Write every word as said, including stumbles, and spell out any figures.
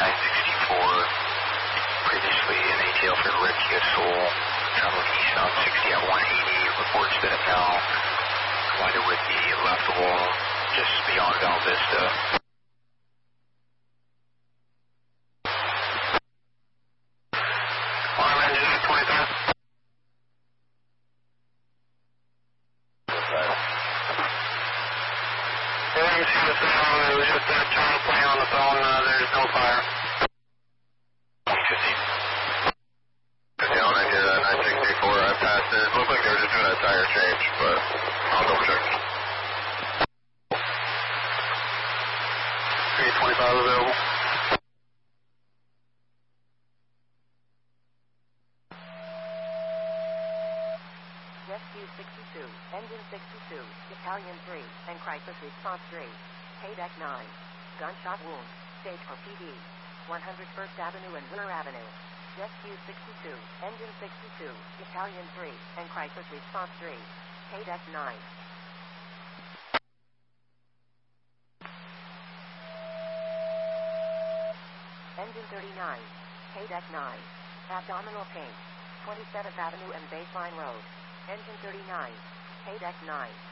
nine sixty-four, previously an A T L for Red Kia Soul, traveling eastbound sixty at one eighty, reports that have now collided with the left wall just beyond Val Vista. Arm engine twenty-five. A M C to Sam, it was just a China plane on the phone, uh, there's no fire. fifty. Yeah, when I hear that nine sixty-four, I passed it. It looked like they were just doing a tire change, but I'll double check. three twenty-five available. Rescue sixty-two, Engine sixty-two, Battalion three, and Crisis Response three. K D E C nine. Gunshot wound. Stage for P D. one hundred first Avenue and Winter Avenue. Rescue sixty-two, Engine sixty-two, Battalion three, and Crisis Response three. K D E C nine. Engine thirty-nine. K D E C nine. Abdominal pain. twenty-seventh Avenue and Baseline Road. Engine thirty-nine. K D E C nine.